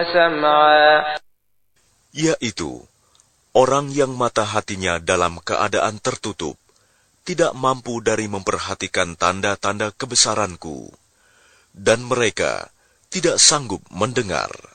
سمعا yaitu orang yang mata hatinya dalam keadaan tertutup, tidak mampu dari memperhatikan tanda-tanda kebesaranku, dan mereka tidak sanggup mendengar.